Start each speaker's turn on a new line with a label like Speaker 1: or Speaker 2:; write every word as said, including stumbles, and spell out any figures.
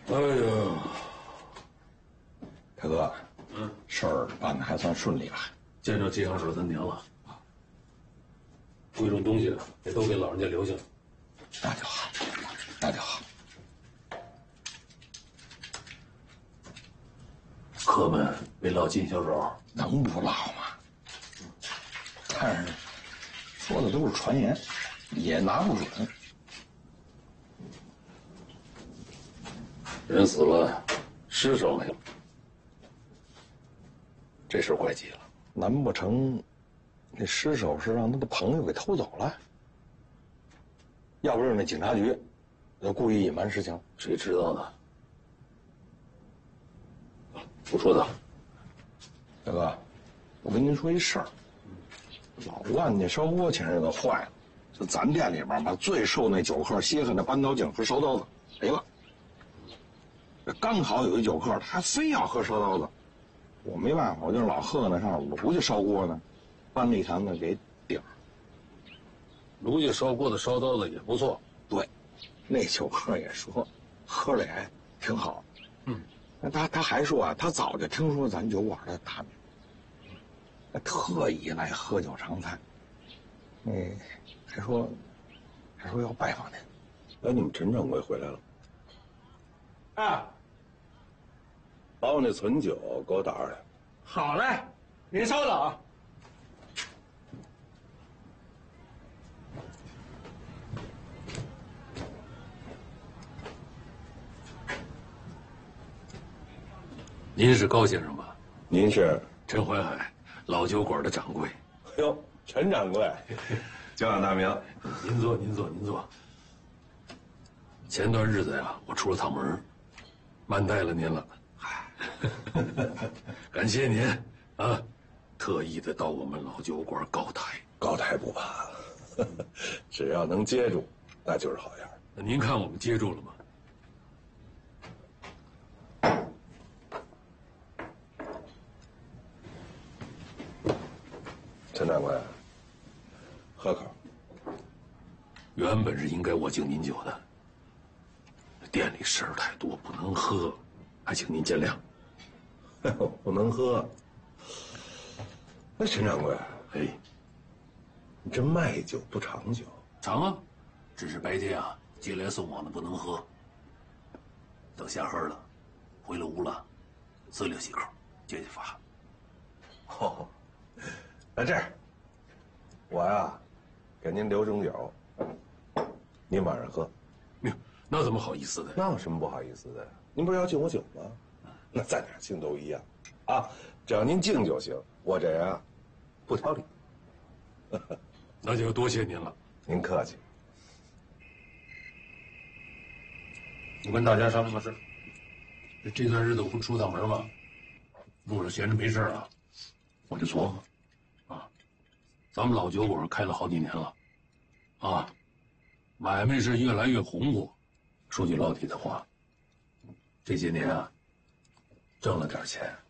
Speaker 1: 哎呦，
Speaker 2: 大哥，嗯，事儿办的还算顺利吧？
Speaker 1: 见着吉祥水三年了，贵重东西也都给老人家留下了，
Speaker 2: 那就好，那就好。
Speaker 1: 客们没落金小手，
Speaker 2: 能不落吗？但是说的都是传言，也拿不准。
Speaker 1: 人死了，尸首没了，这事怪极了。
Speaker 2: 难不成那尸首是让他的朋友给偷走了？要不是那警察局，要故意隐瞒实情，
Speaker 1: 谁知道呢？不说他，
Speaker 2: 大哥，我跟您说一事儿。老万那烧锅前日子坏了，就咱店里边把最受那酒客稀罕的扳刀镜和烧刀子没了。这刚好有一酒客，他非要喝烧刀子，我没办法，我就老喝呢，上炉去烧锅呢，搬了一坛子给顶。
Speaker 1: 炉去烧锅的烧刀子也不错。
Speaker 2: 对，那酒客也说，喝着也挺好。嗯，那他他还说啊，他早就听说咱酒馆的大名。特意来喝酒尝菜，哎，还说还说要拜访您。
Speaker 3: 哎，你们陈掌柜回来了。
Speaker 4: 啊，
Speaker 3: 把我那存酒给我打上来。
Speaker 4: 好嘞，您稍等啊。
Speaker 1: 您是高先生吧？
Speaker 3: 您是
Speaker 1: 陈怀海。老酒馆的掌柜，
Speaker 3: 哎呦，陈掌柜，久仰大名。
Speaker 1: 您坐，您坐，您坐。前段日子呀，我出了趟门，慢待了您了。嗨，感谢您啊，特意的到我们老酒馆高台。
Speaker 3: 高台不怕，只要能接住，那就是好样。
Speaker 1: 那您看我们接住了吗？
Speaker 3: 陈掌柜，喝口。
Speaker 1: 原本是应该我敬您酒的，店里事儿太多，不能喝，还请您见谅。
Speaker 3: 不能喝。那陈掌柜，
Speaker 1: 哎，
Speaker 3: 你这卖酒不长久？
Speaker 1: 长啊，只是白天啊接来送往的不能喝。等下喝了，回了屋了，自溜几口，解解乏。
Speaker 3: 哦。那这样，我呀，给您留种酒，您晚上喝。
Speaker 1: 哟，那怎么好意思的？
Speaker 3: 那有什么不好意思的呀？您不是要敬我酒吗？那在哪儿敬都一样，啊，只要您敬就行。我这人啊，不挑理。
Speaker 1: 那就多谢您了。
Speaker 3: 您客气。
Speaker 1: 我跟大家商量个事，这这段日子我不出趟门吗？路上闲着没事啊，我就琢磨。咱们老酒馆开了好几年了，啊，买卖是越来越红火。说句老底的话，这些年啊，挣了点钱，